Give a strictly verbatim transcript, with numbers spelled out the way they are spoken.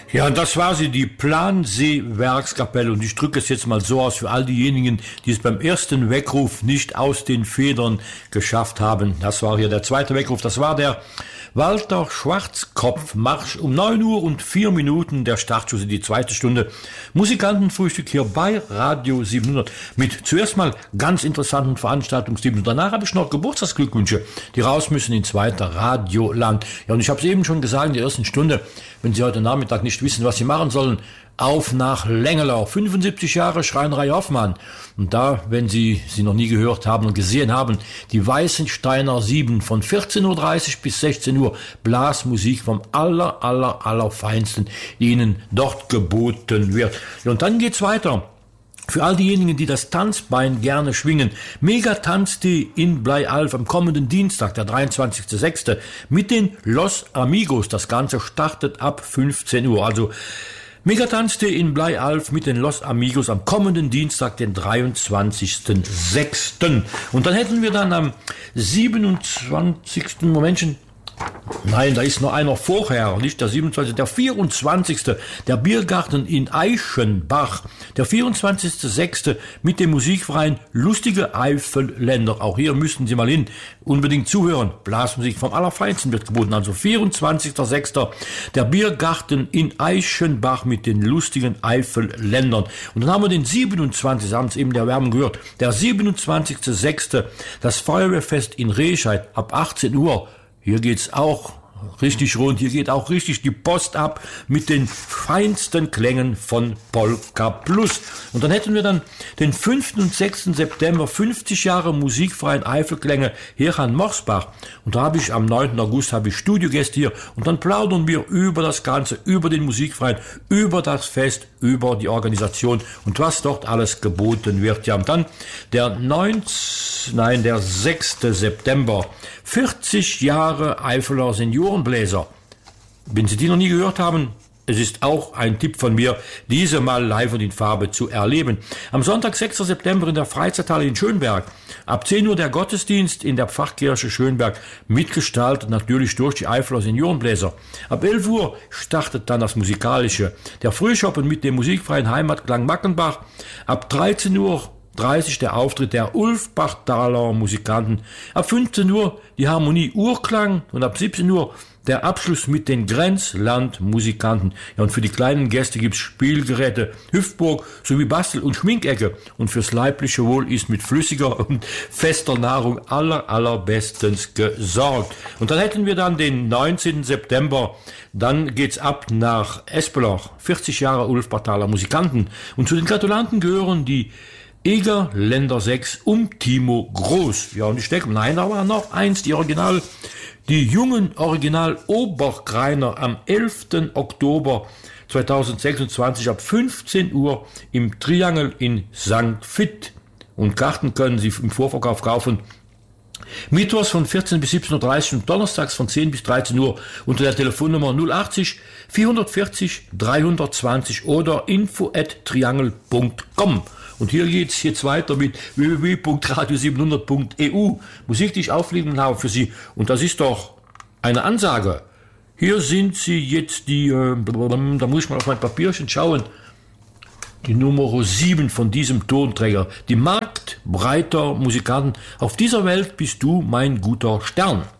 Ja, und das war sie, die Plansee-Werkskapelle. Und ich drücke es jetzt mal so aus für all diejenigen, die es beim ersten Weckruf nicht aus den Federn geschafft haben. Das war hier der zweite Weckruf. Das war der Walter Schwarzkopf-Marsch um neun Uhr und vier Minuten, der Startschuss in die zweite Stunde. Musikantenfrühstück hier bei Radio siebenhundert mit zuerst mal ganz interessanten Veranstaltungstipps. Und danach habe ich noch Geburtstagsglückwünsche, die raus müssen ins zweite Radioland. Ja, und ich habe es eben schon gesagt in der ersten Stunde, wenn Sie heute Nachmittag nicht wissen, was Sie machen sollen, auf nach Lengelau, fünfundsiebzig Jahre Schreinerei Hoffmann. Und da, wenn Sie sie noch nie gehört haben und gesehen haben, die Weißensteiner sieben von vierzehn Uhr dreißig bis sechzehn Uhr Blasmusik vom aller, aller, aller Feinsten, die Ihnen dort geboten wird. Ja, und dann geht's weiter. Für all diejenigen, die das Tanzbein gerne schwingen, Mega-Tanz-Tee in Bleialf am kommenden Dienstag, der dreiundzwanzigster sechster mit den Los Amigos. Das Ganze startet ab fünfzehn Uhr. Also Megatanztee in Bleialf mit den Los Amigos am kommenden Dienstag, den dreiundzwanzigster sechster Und dann hätten wir dann am siebenundzwanzigsten Momentchen, nein, da ist noch einer vorher, nicht der siebenundzwanzigste, der vierundzwanzigste Der Biergarten in Eichenbach, der vierundzwanzigster sechster mit dem musikfreien Lustige Eifelländer. Auch hier müssten Sie mal hin, unbedingt zuhören. Blasmusik vom Allerfeinsten wird geboten. Also vierundzwanzigster sechster der Biergarten in Eichenbach mit den lustigen Eifelländern. Und dann haben wir den siebenundzwanzigsten Sie haben es eben der Werbung gehört, der siebenundzwanzigster sechster das Feuerwehrfest in Rehscheid ab achtzehn Uhr. Hier geht's auch richtig rund, hier geht auch richtig die Post ab mit den feinsten Klängen von Polka Plus. Und dann hätten wir dann den fünften und sechsten September fünfzig Jahre musikfreien Eifelklänge hier an Morsbach. Und da habe ich am neunten August habe ich Studiogäste hier und dann plaudern wir über das Ganze, über den musikfreien, über das Fest, über die Organisation und was dort alles geboten wird. Ja, und dann der neunte, nein, der sechste September, vierzig Jahre Eifeler Seniorenbläser. Wenn Sie die noch nie gehört haben, es ist auch ein Tipp von mir, diese mal live und in Farbe zu erleben. Am Sonntag, sechster September in der Freizeithalle in Schönberg. Ab zehn Uhr der Gottesdienst in der Pfarrkirche Schönberg, mitgestaltet natürlich durch die Eifeler Seniorenbläser. Ab elf Uhr startet dann das Musikalische. Der Frühschoppen mit dem musikfreien Heimatklang Mackenbach. Ab dreizehn Uhr dreißig der Auftritt der Ulfbachtaler Musikanten. Ab fünfzehn Uhr die Harmonie Urklang und ab siebzehn Uhr der Abschluss mit den Grenzlandmusikanten. Ja, und für die kleinen Gäste gibt's Spielgeräte, Hüftburg sowie Bastel- und Schminkecke. Und fürs leibliche Wohl ist mit flüssiger und fester Nahrung aller, allerbestens gesorgt. Und dann hätten wir dann den neunzehnten September. Dann geht's ab nach Espelach. vierzig Jahre Ulfbachtaler Musikanten. Und zu den Gratulanten gehören die Egerländer sechs um Timo Groß. Ja, und ich denke, nein, da war noch eins, die Original, die jungen Original Obergreiner am elften Oktober zweitausendsechsundzwanzig ab fünfzehn Uhr im Triangel in Sankt Vith. Und Karten können Sie im Vorverkauf kaufen. Mittwochs von vierzehn bis siebzehn Uhr dreißig und donnerstags von zehn bis dreizehn Uhr unter der Telefonnummer null achtzig vierhundertvierzig dreihundertzwanzig oder info at triangel punkt com. Und hier geht's jetzt weiter mit w w w punkt radio siebenhundert punkt e u. Musik, die ich aufliegen habe für Sie. Und das ist doch eine Ansage. Hier sind sie jetzt die, äh, da muss ich mal auf mein Papierchen schauen, die Nummer sieben von diesem Tonträger. Die Marktbreiter Musikanten. Auf dieser Welt bist du mein guter Stern.